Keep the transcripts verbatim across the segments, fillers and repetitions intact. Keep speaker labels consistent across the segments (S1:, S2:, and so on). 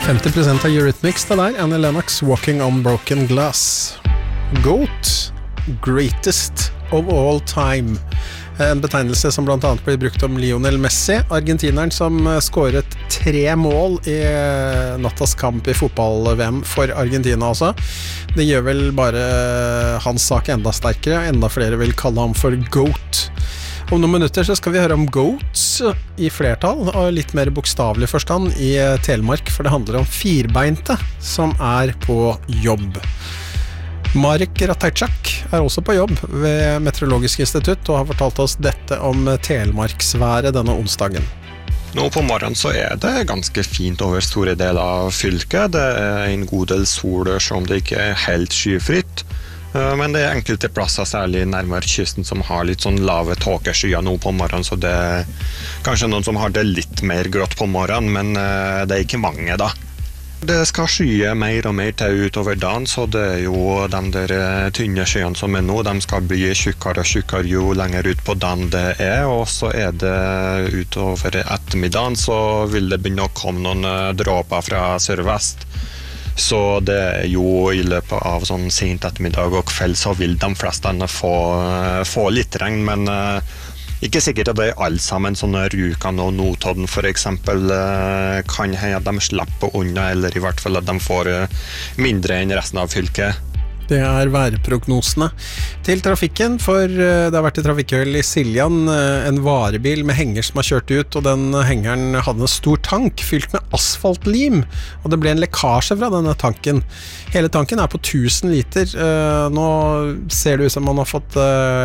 S1: femti prosent av Eurythmics det der, Annie Lennox, Walking on Broken Glass. GOAT, Greatest of All Time. En betegnelse som blant annet blir brukt om Lionel Messi, argentineren som skåret tre mål i nattas kamp i fotball-V M for Argentina også. Det gjør vel bare hans sak enda sterkere, enda flere vil kalle ham for GOAT. Om noen minutter så skal vi høre om goats i flertall, og litt mer bokstavelig forstand i Telemark, for det handler om firbeinte som er på jobb. Marek Ratajczak er også på jobb ved Meteorologisk institutt og har fortalt oss dette om telemarksværet denne onsdagen.
S2: Nå på morgenen så er det ganske fint over store deler av fylket. Det er en god del sol som det ikke er helt skyfritt. Men det er enkelte plasser, særlig nærmere kysten, som har litt sånn lave tåkeskyer nå på morgenen, så det er kanskje noen som har det litt mer grått på morgenen, men det er ikke mange da. Det skal skye mer og mer til utover dagen, så det er jo de der tynne skyene som er nå, de skal bli tjukkere og tjukkere jo lenger ut på dagen det er, og så er det utover ettermiddagen, så vil det begynne å komme noen dråper fra sørvest. Så det er jo i løpet av sånn sent ettermiddag og kveld så vil de fleste få, få litt regn, men uh, ikke sikkert at det er alle sammen, sånne Rjukan og Notodden for eksempel, uh, kan hende at de slipper unna, eller i hvert fall at de får uh, mindre enn resten av fylket.
S1: Det er værprognosene til trafikken, for det har vært i trafikkhøl i Siljan, en varebil med henger som har kjørt ut, og den hengeren hadde en stor tank fylt med asfaltlim, og det ble en lekkasje fra denne tanken. Hele tanken er på tusen liter. Nå ser det ut som man har fått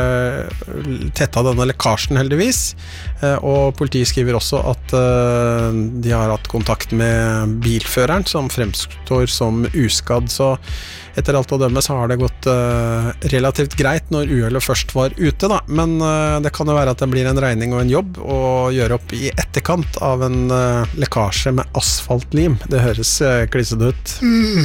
S1: tettet denne lekkasjen heldigvis, og politiet skriver også at de har hatt kontakt med bilføreren som fremstår som uskadd, så etter alt å dømme så har det gått uh, relativt greit når uhellet først var ute da, men uh, det kan jo være at det blir en regning og en jobb å gjøre opp i etterkant av en uh, lekkasje med asfaltlim. Det høres uh, klissende ut.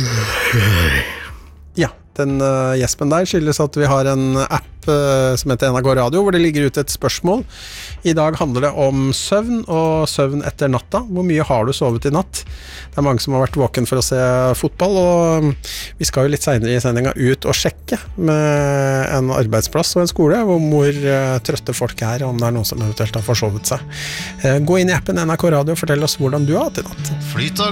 S1: Ja, den uh, gjespen der skyldes at vi har en app uh, som heter N R K Radio, hvor det ligger ut et spørsmål. I dag handler det om søvn og søvn etter natta. Hvor mye har du sovet i natt? Det er mange som har vært våken for å se fotball, og vi skal jo litt senere i sendinga ut og sjekke med en arbeidsplass og en skole hvor, hvor uh, trøtte folk er, om det er noen som eventuelt har forsovet seg. Uh, gå inn i appen N R K Radio og fortell oss hvordan du har hatt i natt. Flyt